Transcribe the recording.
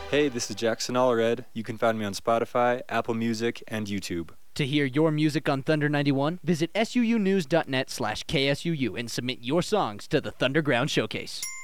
Hey, this is Jackson Allred. You can find me on Spotify, Apple Music, and YouTube. To hear your music on Thunder 91, visit suunews.net/KSUU and submit your songs to the Thunderground Showcase.